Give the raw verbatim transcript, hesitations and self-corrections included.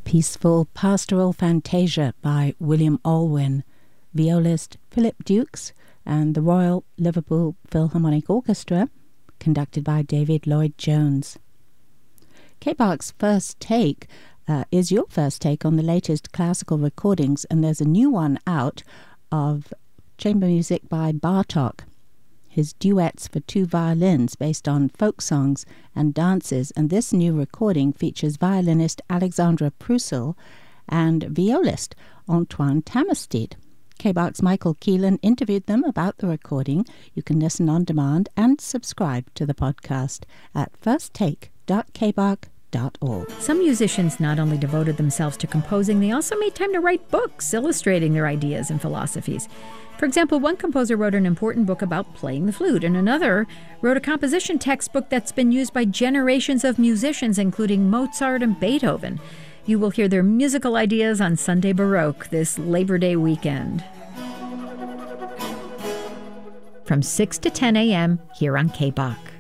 Peaceful Pastoral Fantasia by William Alwyn, violist Philip Dukes, and the Royal Liverpool Philharmonic Orchestra, conducted by David Lloyd-Jones. K B A C's First Take uh, is your first take on the latest classical recordings, and there's a new one out of chamber music by Bartók, his duets for two violins based on folk songs and dances, and this new recording features violinist Alexandra Prussel and violist Antoine Tamastide. K B A C's Michael Keelan interviewed them about the recording. You can listen on demand and subscribe to the podcast at first take dot k b a c dot org. Some musicians not only devoted themselves to composing, they also made time to write books illustrating their ideas and philosophies. For example, one composer wrote an important book about playing the flute, and another wrote a composition textbook that's been used by generations of musicians, including Mozart and Beethoven. You will hear their musical ideas on Sunday Baroque this Labor Day weekend. From six to ten a.m. here on K B A C.